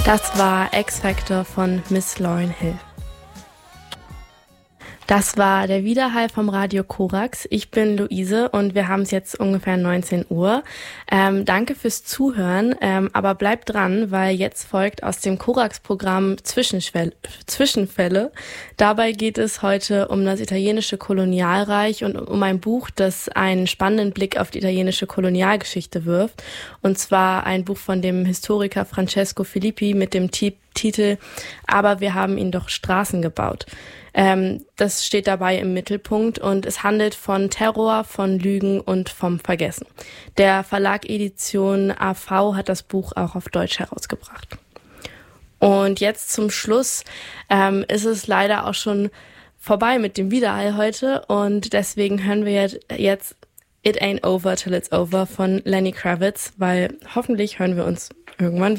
Das war X-Factor von Miss Lauryn Hill. Das war der Widerhall vom Radio Korax. Ich bin Luise und wir haben es jetzt ungefähr 19 Uhr. Danke fürs Zuhören, aber bleibt dran, weil jetzt folgt aus dem Korax-Programm Zwischenfälle. Dabei geht es heute um das italienische Kolonialreich und um ein Buch, das einen spannenden Blick auf die italienische Kolonialgeschichte wirft. Und zwar ein Buch von dem Historiker Francesco Filippi mit dem Titel "Aber wir haben ihnen doch Straßen gebaut". Das steht dabei im Mittelpunkt und es handelt von Terror, von Lügen und vom Vergessen. Der Verlag Edition AV hat das Buch auch auf Deutsch herausgebracht. Und jetzt zum Schluss ist es leider auch schon vorbei mit dem Widerhall heute und deswegen hören wir jetzt It Ain't Over Till It's Over von Lenny Kravitz, weil hoffentlich hören wir uns irgendwann wieder.